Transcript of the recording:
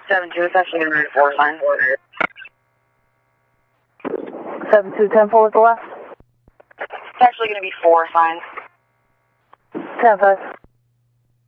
7-2, it's actually going to be 4 signs. 7-2, 10-4 with the left. It's actually going to be 4 signs. 10-5.